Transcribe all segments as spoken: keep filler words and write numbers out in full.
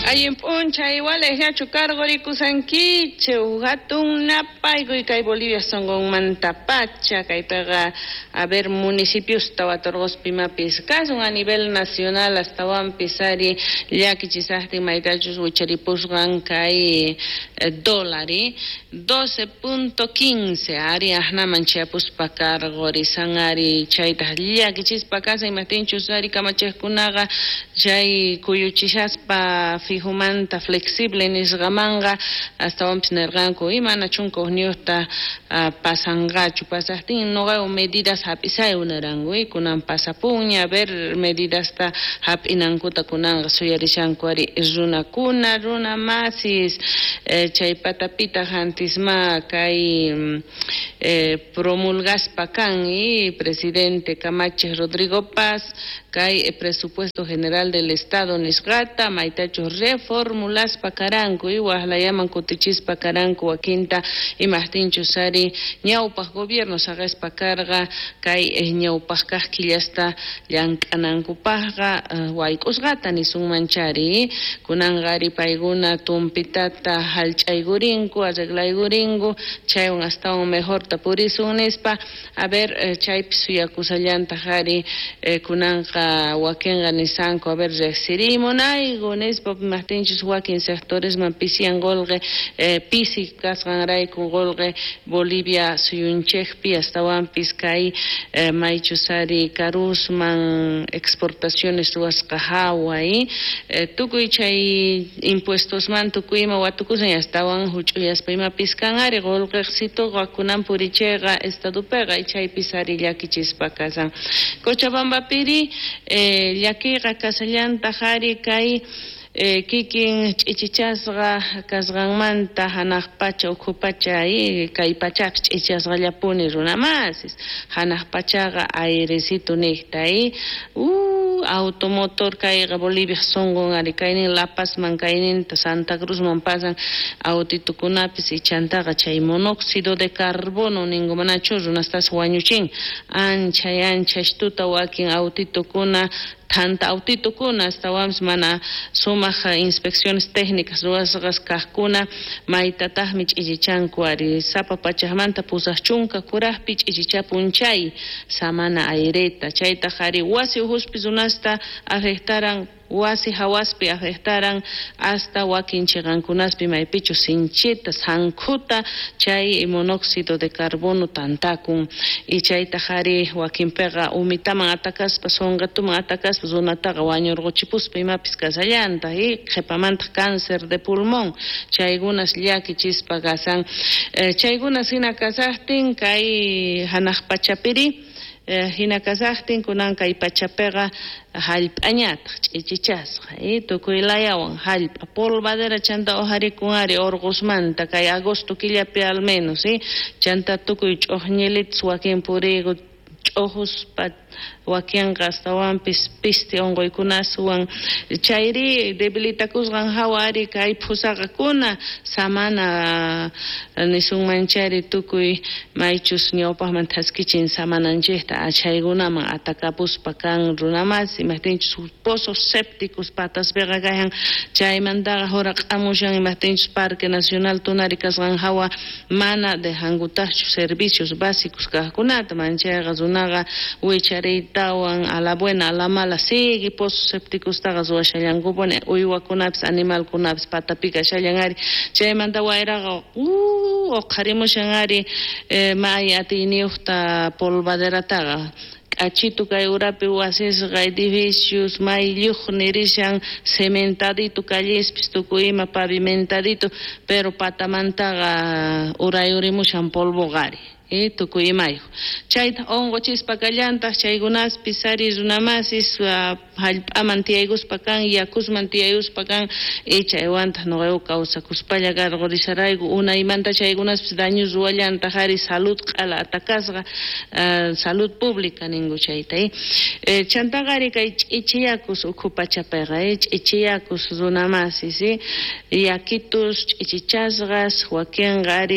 Ayin puncha igual es ya chucargo rikusanki cheugatun napaigo y kay Bolivia son con mantapacha kay pega a ver municipios tawatorgos pimapis caso a nivel nacional hasta wan pisari ya que chisasti maitachus huicharipusgan kay dólares doce punto quince ari ahna manchiapus pakar gorisan ari chayta ya que chispakasa imatinchus ari kamachekunaga chay kuyuchishaspa fijumanta flexible nisgamanga hasta ompis nerganko imana chunko niusta uh, pasangachu pasastin noga medidas hapisay unarango y kunan pasapuña ver medidas ta hapinankuta kunanga suyarishanko ari runa kuna runa masis eh, chay patapita hantisma kay eh, promulgas pakan y presidente Camacho Rodrigo Paz kay eh, presupuesto general del estado nisgata maitacho reformulas pakaranko y la llaman cotichis pakaranko wakinta y mastincho sari ñaupas gobierno sagas pakarga kay eh, ñaupas kasquillasta llankananko paga uh, waikos gata ni sun manchari kunangari paiguna tumpitata halchaigurinko arreglaiguringo chay un hasta un mejor tapurisunespa a ver eh, chay pisuyakusallanta jari eh, kunanga wakenga nisanko a ver resirimona Gonespa mastinchus wakin sectores mampisian golge eh, pisi kasganray con golge Bolivia suyunchekpi hasta wampis kay eh, maichusari karusman exportaciones tuas kahawai eh, tukuy chay impuestos man tukuyma watukusan hasta wan huchuyaspa ima piskangari golge sito wakunan purichega estado pega y chay pisari llakichispa kasan Cochabamba piri eh, llakiqa kasallanta jari kay Eh, kikin chichichasga kasganmanta hanaqpacha ukhupacha y kay pachaq chichasga llapuni runamasis hanaqpachaga airecito nihta y uh, automotor kayga Bolivia songon ari kaynin La Paz man kaynin Santa Cruz man pasan autitukunapis y chantaga chay monóxido de carbono ningumanachu runastas wañuchin ancha ancha shtuta wakin autitukuna tanta autitukuna hasta wams mana sumaja inspecciones técnicas ruasgas kahkuna maitatah mich ichichanku ari sapa pachahmanta pusachunka kurahpi ichichapunchay samana aireta chayta jari wasi uhuspis unasta afectaran wasi hawaspi afectaran hasta wakin chigankunaspi maypichu sinchita sankuta chay monóxido de carbono tantakun y chayta jari wakin pega umitaman atakaspa songatuman atakaspa zunataga wañurquchipuspa imapis kasallanta y qhipamanta cáncer de pulmón chaygunas llakichispa kasan eh, chaygunas hina kasaqtin kay hanaqpachapiri Eh, hina kasaqtin kunan kay pachapega hallp'añata ch'ichichasqa y tukuy layawan hallp'a polvadera chanta ojarikungari orgosmanta kay agosto killapi al menos y chanta tukuy ch'uqñilitas wakin purigu ch'ujus pat wakian gastawampis pisti ongoykunaswan chayri debilitakusqan hawari kay pusaqakuna samana nisunmanchari tukuy maychus ñawpaqman thaskichin samananchikta achaykunaman atakapuspa kan runamas imastinchus pozos sépticos patas vega kayan chaymantaqa hora q'amushan imastinchus Parque Nacional tunari kasqan hawa mana dejankutaqchu servicios básicos kaqkunata manchayqa runaqa wichariyta tawan a la buena a la mala sigi pozos sépticos tagas washallankupuni uywakunapis animalkunapis patapika shallangari chaymanta wayraqa uh oqharimushanari eh, may atiniyuqta polvaderataqa Achitu kay urapi wasisqa edificios may lluq nirishan cementadito callispis tukuyma pavimentadito pero patamantaqa urayurimushan polvogari y tukuymayuq chayta onqochispa kallanta chaykunas pisari runamasis hallp'aman tiyayguspa kan yakusman tiyayguspa kan y chaywanta noqayku kawsakuspalla qarqorisharayku unaymanta chaykunaspis dañus ruwallanta qhari salud q'ala atakasqa uh, salud pública ningu chayta y eh, chantaqari kay ch'ichiyakus ukhupachapiqa y ch'ichiyakus runamasis y yakitus ch'ichichasqas wakinqari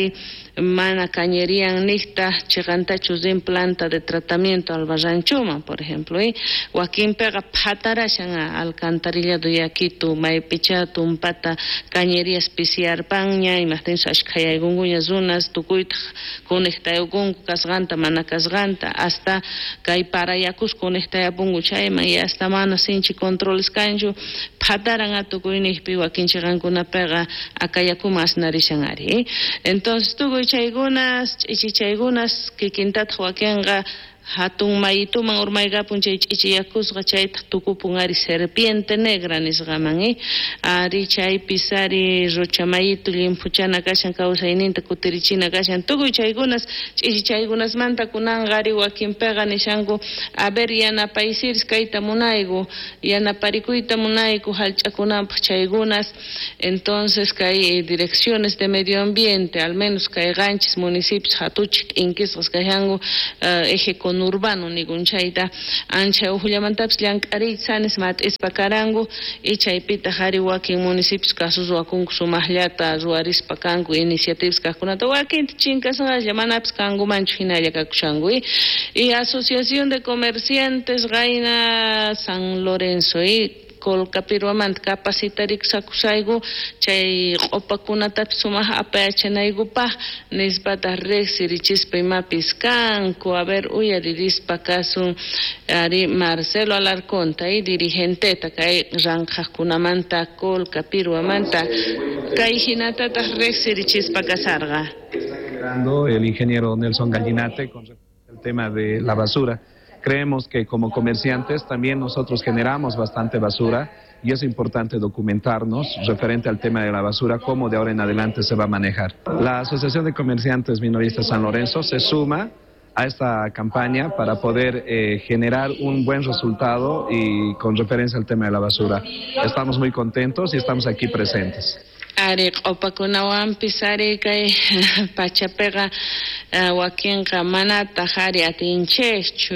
mana cañerían nista chegantachus de planta de tratamiento al barranchuma, por ejemplo, y Joaquín pega patarashan alcantarillado yaquitu maipicha tumpata cañería especial paña y más tenso ashkaya gunguña zonas tukuit conecta gungu kasganta mana kasganta hasta kai para yakus conecta yapungu chayma y hasta mana sinchi controles kanju pataran atukuini piwa kinchagankuna pega akayakumas narishangari. Entonces tukuy chaygunas ichichaygunas kikintat Joaquinga hatun mayituman urmaygapun chay ch'ichiyakusqa chayta tukupun ari serpiente negra nisqaman eh ari chaypis ari rucha mayitu llimpuchana kashan kawsayninta kutirichina kashan tukuy chaykunas ch'ichi chaykunasmanta kunanqa ari wakinpiqa nishanku a ver yanapaysiris kayta munayku yanaparikuyta munayku hallch'akunanpaq chaykunas. Entonces kay direcciones de medio ambiente al menos kay qanchis municipios hatuchik inkisqas kashanku uh, eje urbano nigun chayta ancha uhullamantapas llank'ari sanes mat'ispa karangu y chaypita hari wakin municipios kasus wakunku sumaqllata ruwarispa kanku iniciativas kaqkunata wakinta chinkasqalla manapas kankumanchu hinalla kakushanku y, y asociación de comerciantes Gaina San Lorenzo y Colcapiruamant capacitarik sakusaygu chay q'upakunatapas sumaq apayachanaykupaq nisbata riqsirichispa imapis kanku a ver uyaririspa kasun ari Marcelo Alarconta y dirigenteta kay ranqaqkunamanta Colcapiruamanta kay hinatataq riqsirichispa kasarqa. El ingeniero Nelson Gallinate con el tema de la basura. Creemos que como comerciantes también nosotros generamos bastante basura y es importante documentarnos referente al tema de la basura, cómo de ahora en adelante se va a manejar. La Asociación de Comerciantes Minoristas San Lorenzo se suma a esta campaña para poder eh, generar un buen resultado y con referencia al tema de la basura. Estamos muy contentos y estamos aquí presentes. Ari q'upakunawanpis ari kay pachapega wakinqa manata hari atinchekchu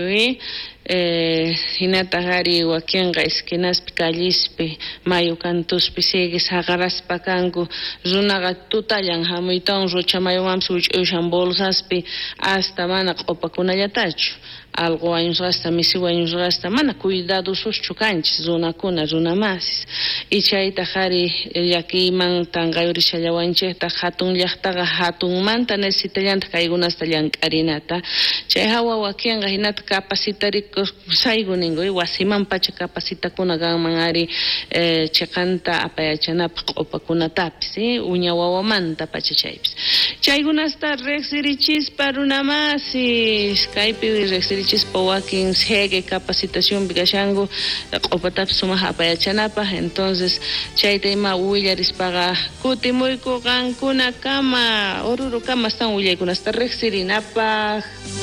eh hinata hari wakinqa esquinaspi callispi mayu cantuspi siguis haqaraspa kanku runaqa tutallan hamuytawan ruchamayuwanpis uch'ushan bolsaspi hasta mana q'upakunallatachu algo años hasta misi años hasta mana cuidado sus chucanchis zona kuna zona masis y chayta hari yakiman tangayurisha llawanchekta hatun llaqtaqa hatun manta necesitallanta kaygunasta llank'arinata chay hawa wakinqa hinata capacitarik sayguningu y wasiman pacha capacitakuna kanman ari eh, chaqanta apayachanapaq q'upakunatapis eh, uña wawamanta pacha chaypis chaygunasta riqsirichispa runamasis kaypi riqsirichispa chispa wakin sege capacitación bikashangu q'upatapas sumaq apayachanapaq entonces chayta ima willarispaqa kutimuyku qankuna kama ururu kama astan willaykunasta riqsirinapaq.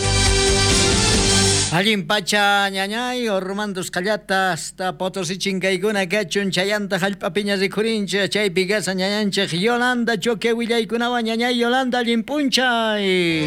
Allin pacha ñañay ormandos qallata hasta Potosí chinkaykuna kachun chayanta hallp'apiña rikhurinchik chaypi kasa ñañanchik Yolanda Choque willaykunawan ñañay Yolanda allin punchay.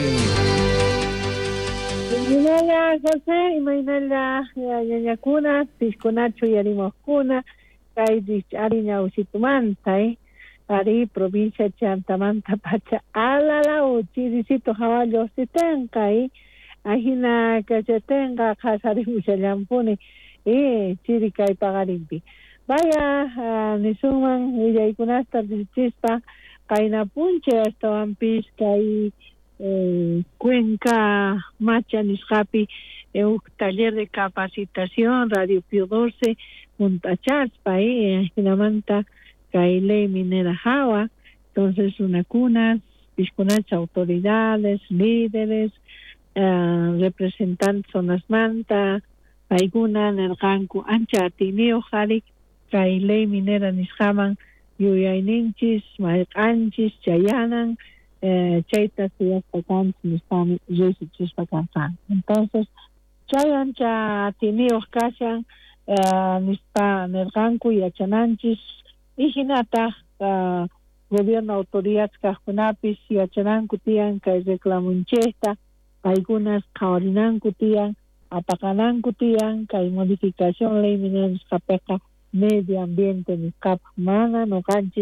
Imaynalla José, imaynalla ñañakuna, tishkunachu yarimaqkuna, kay ari ñawsitumanta, eh, ari provincia Chantamanta pacha alalaw chirisito hawallo sitenka, eh, ahina kachatenga kasarimushallampuni, eh, chiri kay pagarimpi. Vaya, uh, nisuman willaykunasta chispa, kayna punche hasta wampis kay Eh, Cuenca Macha Niscapi, eh, un taller de capacitación, Radio Pio doce, Montachaspa, eh, Hinamanta, Caile Minera Jawa, entonces una cuna, piscunas autoridades, líderes, eh, representantes zonas manta, Paiguna, Nerganku, Ancha, Tinio, Jari, Caile Minera Nisjaman, Yuyaininchis, Maikanchis, Chayanan, Eh, chaitas y hasta can están resichis para entonces chayan cha tinios kashan eh, nispa nerganku y achananchis y hinata uh, gobierno autoridad kaskunapis y achananku tian que reclamunchesta algunas kaurinanku tian apakananku tian que modificación ley mineros capeka medio ambiente niskap mana no ganchis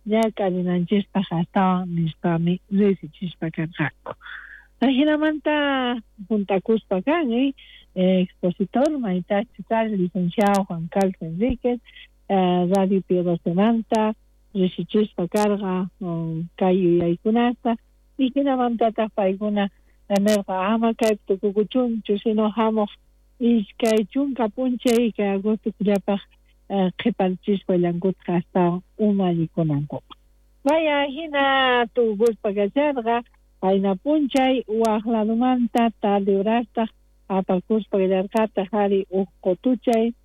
ya kalinanchista hasta nispami risichispa kanqaku. Ajinamanta juntakuspa kan, eh, expositor maitachi tal licenciado Juan Carlos Enríquez, eh, Radio Pio doce Manta, risichispa carga um, kayu yaykunata, ajinamanta tapaykuna nerqa ama kayptu kukuchunchu sino hamuq iskay chunka punchay kay agosto killapaq qhiparchispa llankutqa hasta umallikunanku. Vaya hina tukuspa kacharqa ayna punchay waqlanumanta tarde horasta apakuspa killarqata hari huk qotuchay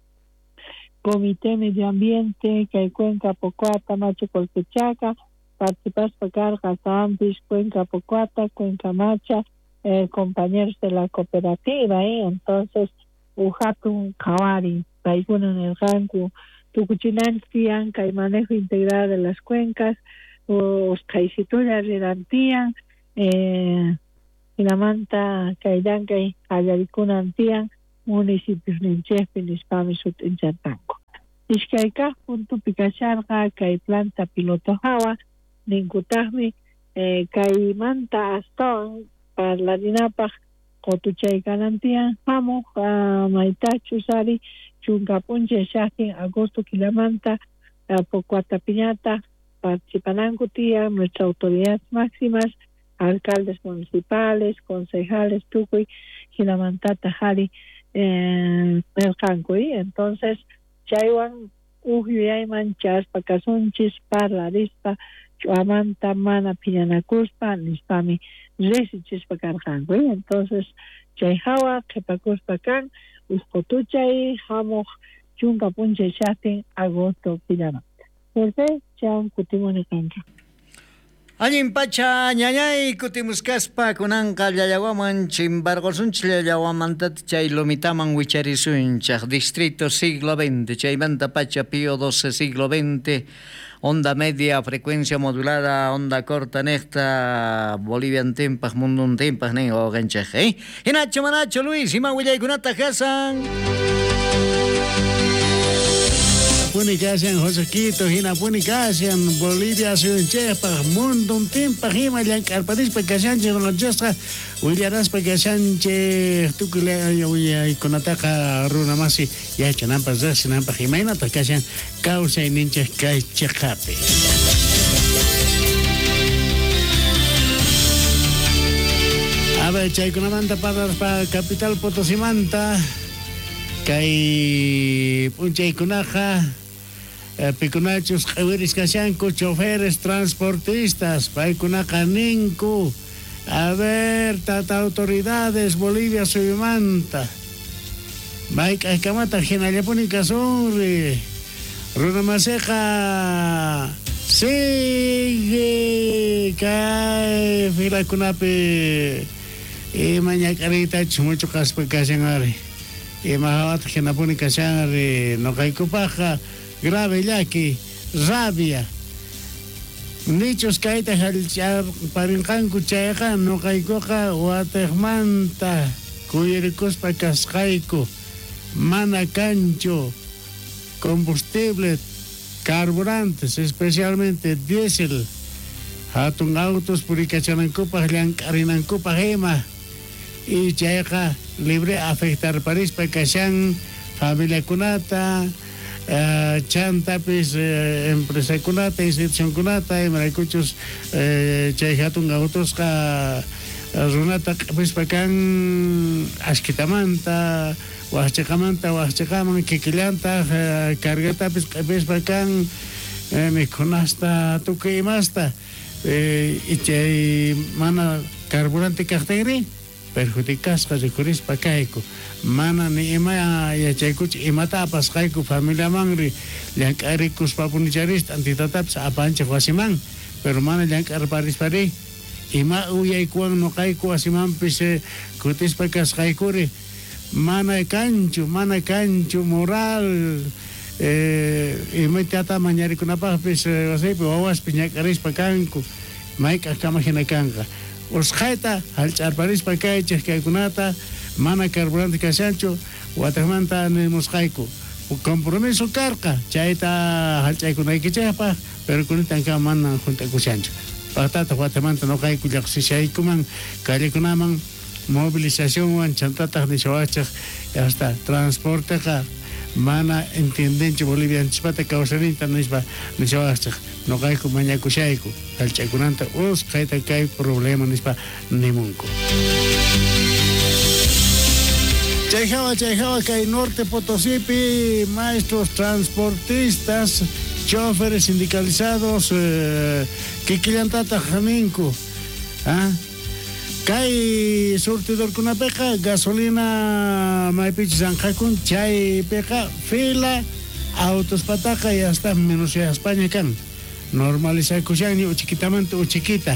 Comité Medio Ambiente kay Cuenca Pocuata Machu Colpechaca participaspa carga Zambis, Cuenca Pocuata, Cuenca Macha, eh, compañeros de la cooperativa, ¿eh? Entonces Ujatun Kawari, Paiguna en el Rango, Tucuchinantian, que hay manejo integral de las cuencas, os Caisituya Ridantian, eh, Inamanta, Caidan, que Ayaricunantian, municipios Ninchefi, Nispamisut, en Chantango. Ishkaika, punto Picacharga, que hay planta piloto Jawa, Ninkutajmi, eh, kai manta aston para la dinapa kotuchay kanantia hamo uh, maitachu sari chunkapunche shakin agosto kilamanta uh, pocuata piñata participanankutia nuestras autoridades máximas alcaldes municipales concejales tukuy kilamantata hari eh, el cancuy entonces chaywan uhyay manchas pakasunchis para rispa Chuamanta mana piñanakuspa nispami resichispa karqanku. Entonces chayhawa qhipakuspa kan usqotuchay hamuq chunka punchay shatin agosto pillamanta. Entonces chan kutimuni kanka. Allin pacha ñañay kutimuskaspa kunanqa llallawaman chimbarqursunchis llallawamantata chay lumitaman wicharisunchaq distrito siglo veinte chaymanta pacha Pío doce siglo veinte onda media frecuencia modulada onda corta nesta Bolivian tempaj mundun tempaj nen oganchaq eh hinachu manachu Luis ima willaykunata hasan Punicasian Josequito, Hina Punicasian, Bolivia, Sunchepa, Mundum Timpa, Himayan, Carpadispa, Casanche, Ronaldestra, Williaras, Casanche, Tucule, y con ataca Runamasi, Yachanampas, Sinampa, Jimena, Tacasian, Causa y Ninches, Caichejape. A ver, Chayconamanta para Capital Potosimanta. Kay punchay kunaja pikunachos qawiris kashanku choferes transportistas paykunaqa ninku a ver tata autoridades Bolivia subimanta may kaykamata hinallapuni kasunri runamaseqa sigue kay filakunapi imañakarita chumucho kaspa kasangari y más que na pone casar no caikupaja grave yaki rabia nichos caita halchar parincan cuchaja no caikoja watermanta cuyericos pa cascaico mana cancho combustible carburantes especialmente diésel hatun autos puricachanancupa llancarinancupa gema y chayqa libre afectar París pa kashan familia kunata uh, chantapis uh, empresa kunata institución kunata y maracuchos uh, chay hatun autos ka runata pues pa kan asquitamanta huachacamanta huachacaman kikillanta uh, cargata pues pa kan uh, mi kunasta tuquimasta uh, y chay mana carburante cartegri perjudicas kajukuris pakaiku mana ni ima ya chaikuch imata paskaiku familia mangri yang arikus papunicharis antitatap sa apanche wasiman pero mana yang arparis pari ima uyai kuang no kaiku asiman pise kutis pakas kaikuri mana kanchu mana kanchu moral eh ima tata manyari kunapa pise wasai bawas pinyakaris pakanku maik akama hinakanka Urskaita, halchar París para acá, chesca kunata, mana carburante casancho, watermanta en moscaico. compromiso carca chayta halchaykunaykichaypa pero kunitanka mana juntakushanchu patata Guatemala no kay kullaqsishaykuman kallikunaman movilización wan chantata nishawachaq hasta transporteqa mana entendenchu bolivianchipata kawsarinta nispa nishawachaq no kayku mañakushayku halchaykunanta us kayta kay problema nispa nimunku. Chayjawa, Chayjawa, que hay Norte Potosipi, maestros transportistas, choferes sindicalizados, eh, que quillantata Jaminco, ¿ah? Kai surtidor kuna peca, gasolina maipich zanjacun, chay peca, fila, autos pataca y hasta menos ya España can. Normaliza kushani o chiquitamante o chiquita.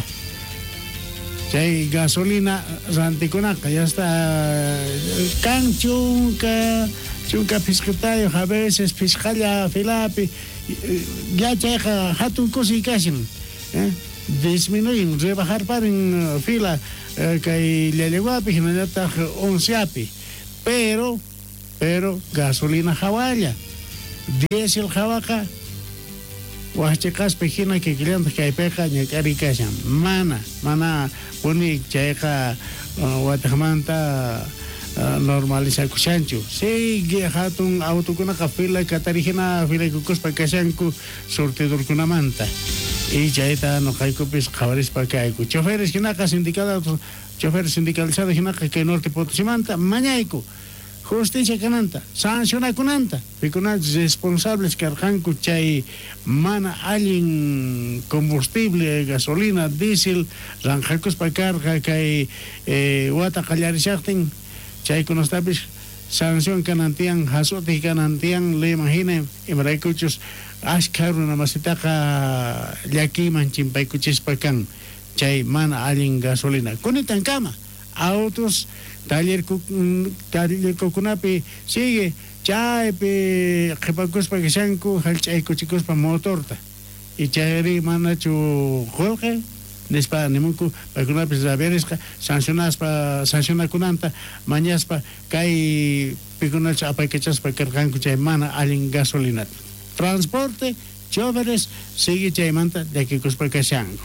Chay gasolina ranticunaca, ya está can chunca, chunca piscatayo, a veces piscalla, filapi, ya cheja, hatun cosi casin, disminuyen, rebajar para en fila, que le llegó a piginata onceapi, pero, pero gasolina jawalla, diésel jawaca, Huachecas pejina que cliente que hay peja ni caricashan mana mana poni checa Guatemala normaliza kuchanchu sigue hatun auto kuna kafila katarihina fila kukus pakashanku surtidor kuna manta y chaita no kayku pis khabaris pakayku choferes hinaka sindicalizados choferes sindicalizados hinaka que Norte Potosí manta mañaiku justicia cananta, sanciona kunanta, picuna responsables que arranco chay mana alguien combustible, gasolina, diésel, ranjacos para carga, que eh, wata callarishachtin, chay conostapis, sanción canantian, hasote canantian, le imaginen, y maraicuchos, ashkaru na masitaka, yaki manchimpaicuchis pacan, chay mana alguien gasolina, kunitan kama, autos, taller taller cocunapi sigue chay pe khepacos pa geshanku halchay cochicos pa motorta y chayri manachu jorge despa nemuku pa kunapi zaberesca sancionas pa sanciona kunanta mañas pa kai pikunas apa kechas pa kerkanku chay mana alin gasolina transporte choferes sigue chay manta de que cos pa geshanku.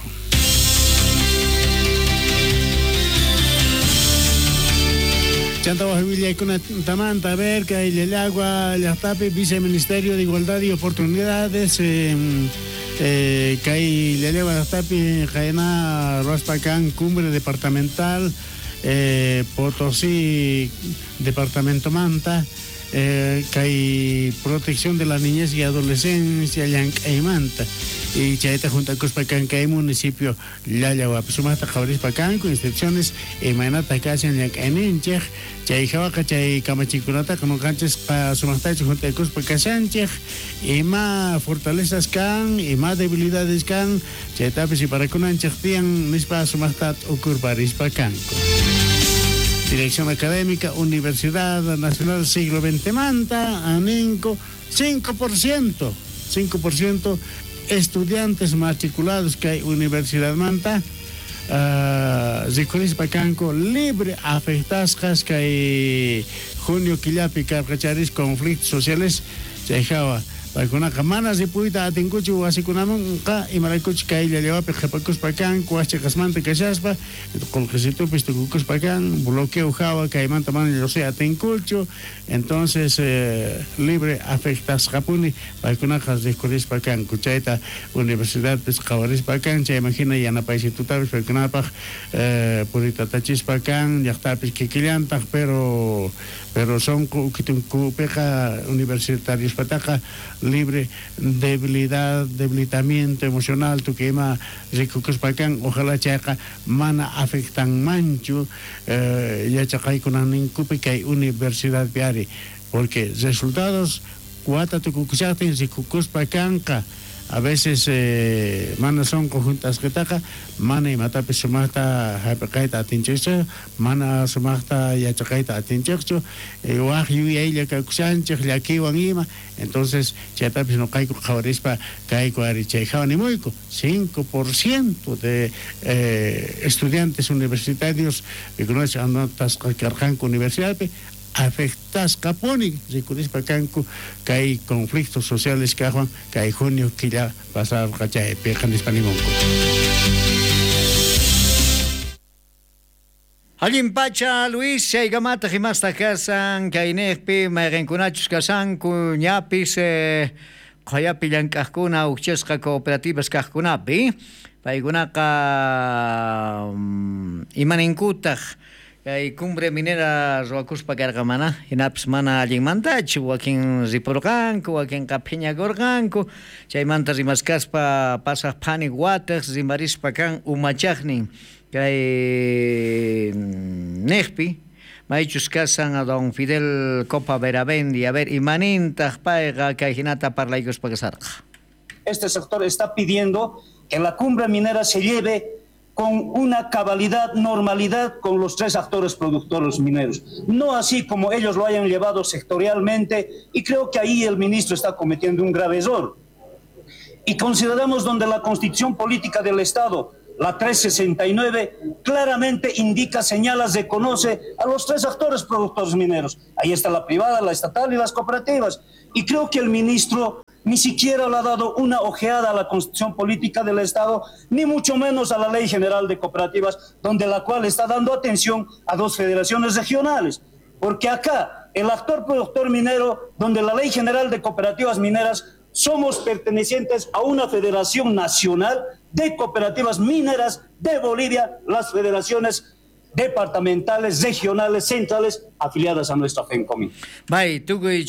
Chanta Guajimilla con Tamanta, ver que hay el agua, el Atape, Viceministerio de Igualdad y Oportunidades, eh, eh, que hay el agua, el Atape, Jaena, Rospacán, Cumbre Departamental, eh, Potosí, Departamento Manta, eh, que hay Protección de la Niñez y Adolescencia, Llancay Manta. Y Chaita junto a Cospacán, que hay municipio Lalawa, Sumata Jauris Pacán, con instrucciones, y Manata Casian, Yancaninchech, Chaijawaca, Chay Camachicunata, como canches para Sumata, junto a Cospacán, y más fortalezas can, y más debilidades can, Chaitapis y para Kunanchetian, Nispa Sumata, Ucurbaris Pacán. Dirección Académica, Universidad Nacional Siglo veinte Manta, Aninco, cinco por ciento, cinco por ciento estudiantes matriculados que hay Universidad Manta, Zicoris uh, Pacanco, libre afectascas que hay junio Quillapi, Carcacharis, conflictos sociales, Chaijawa. Para manas de puita atincuchu asikunamunqa y maraicuchi kailla llevape jepacus pacan cuache casmante cachaspa con que se tupis tucucus pacan bloqueo jawa caimanta man yo sea atincuchu entonces eh, libre afectas japuni para kunajas de coris pacan cuchaita universidad pues jawaris pacan se imagina ya na país tutabis para kunapaj eh, purita tachis pacan ya tapis kikiliantaj pero pero son cupeja universitarios pataca libre debilidad, debilitamiento emocional, tu quema ricos pacan, ojalá chaca mana afectan mancho, eh, ya chacay con anin cupeca universidad piari, porque resultados cuata tu cucuchate ricos pacanca. A veces eh, mana son conjuntas que taca, mana y mata pesumata hypercaita atinchecho, mana sumata y achacaita atinchecho, y wahyu y ella que cusanche, ya que wanima, entonces ya tapis no caico javarispa, caico aricheja ni muico, cinco por ciento de eh, estudiantes universitarios que conocen anotas que arranca universidad, afectas caponi ricurispa canku kay conflictos sociales kajuan kay junio killa pasar kachay pekan hispanimonko. Alimpacha Luis Chaygamata Himasta Kasan Kainekpi Marenkunachus Kasan Kuñapis Qayapi Llank'aqkuna Uchesqa cooperativas kaqkunapi paykunaqa imaninkutaq kay cumbre minera ruwakuspa karqa mana hinapas mana allinmantachu wakin ripurqanku wakin phiñakurqanku chaymanta rimaskaspa pasaq phanik wataq rimarispa kan umachaqnin kay Nejpi maychus kasan a don Fidel Copa Veravendi a ver imanintaq payqa kay hinata parlaykuspa kasarqa. Este sector está pidiendo que la cumbre minera se lleve con una cabalidad, normalidad con los tres actores productores mineros, no así como ellos lo hayan llevado sectorialmente, y creo que ahí el ministro está cometiendo un grave error. Y consideramos donde la Constitución Política del Estado, la trescientos sesenta y nueve, claramente indica, señala, reconoce a los tres actores productores mineros. Ahí está la privada, la estatal y las cooperativas. Y creo que el ministro ni siquiera le ha dado una ojeada a la Constitución Política del Estado, ni mucho menos a la Ley General de Cooperativas, donde la cual está dando atención a dos federaciones regionales. Porque acá, el actor productor minero, donde la Ley General de Cooperativas Mineras, somos pertenecientes a una federación nacional de cooperativas mineras de Bolivia, las federaciones departamentales, regionales, centrales, afiliadas a nuestra FENCOMI. Bai, tukuy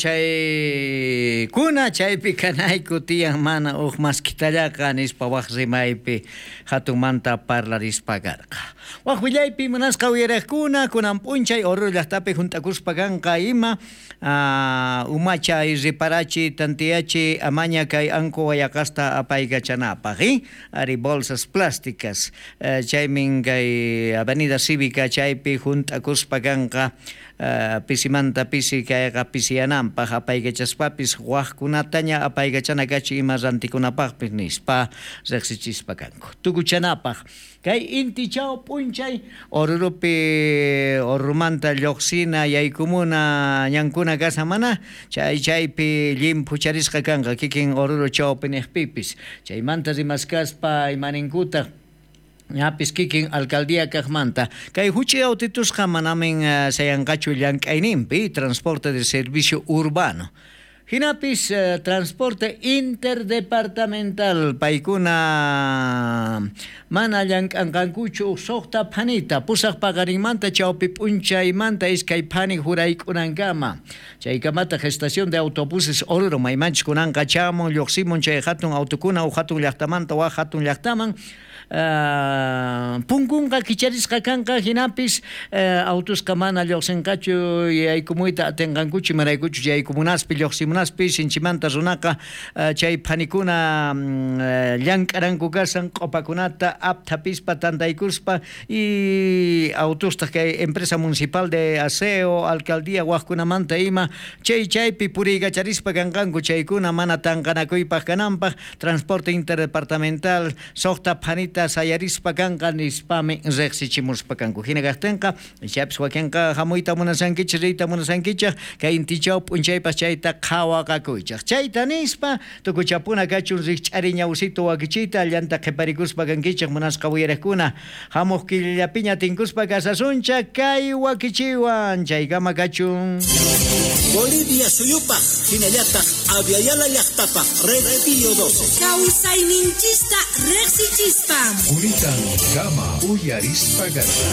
chay kuna chaypi kanayku tiyan mana uq maskitallaqa nispa waq rimaypi hatunmanta parlarispa karqa. Waq willaypi munasqa wiraykuna kunan p'unchay Oruro llaqtapi juntakuspa kanqa ima uh, umachay riparachi tantiyachi amaña kay anku wayaqasta apaykachanapaq ¿eh? Ari bolsas plásticas uh, chaymin kay Avenida Cívica chaypi juntakuspa kanqa Uh, pisimanta pisi kayqa pisiyananpaq apaykachaspapas waqkunataña apaykachanakachi ima rantikunapaqpis nispa riqsichispa kanku tukuchanapaq kay intichaw p'unchay Orurupi Orurumanta lluqsina yaykumuna ñankuna kasa mana chay chaypi llimpu charisqa kanqa kikin Oruro chawpi niqpipis chaymanta rimaskaspa imaninkutaq ñapis kikin alcaldía kaqmanta kay huchi autitusqa manamin uh, sayanqachu llank'ayninpi transporte de servicio urbano hinapis uh, transporte interdepartamental paykuna mana llank'anqankuchu suqta phanita pusaq paqarinmanta chawpi p'unchaymanta iskay phanik juraykunankama chaykamata estación de autobuses Oruro maymanchis kunanqa chamun lluqsimun chay hatun autokuna o hatun llaqtamanta wa hatun llaqtaman Uh, punkunqa kicharisqa kanqa hinapis uh, autusqa mana lluqsinqachu yaykumuyta atinqankuchu maraykuchu yaykumunaspi lluqsimunaspi sinchimanta runaqa uh, chay phanikuna um, uh, llank'aranku kasan q'upakunata aptapispa tantaykuspa y autusqa kay empresa municipal de aseo alcaldía waqkunamanta ima chay chaypi puriykacharispa kanqanku chaykuna mana tanqanakuypaq kananpaq transporte interdepartamental suqta phanita sayarispa kanqa nispami riqsichimuspa kanku hina kaqtinqa chaypis wakinqa hamuyta munasankichik riyta munasankichik kay intichaw p'unchaypas chayta qhawaqakuychik chayta nispa tukuchapuna kachun riqch'ari ñawsito wakichiyta llanta qhiparikuspa kankichik munasqa wiraykuna hamuq killapiña tinkuspa kasasunchak kay wakichiwan chaykama kachun Bolivia suyupaq hinallataq aviala llaqtapaq Red Pío doce kawsayninchista riqsichispa Unitan Gama Uyarispa Garza